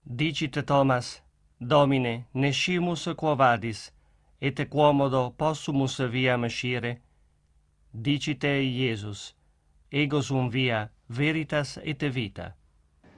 Dicite Thomas, Domine, nescimus quo vadis, et quomodo possumus viam scire? Dicite Iesus, ego sum via, veritas et vita.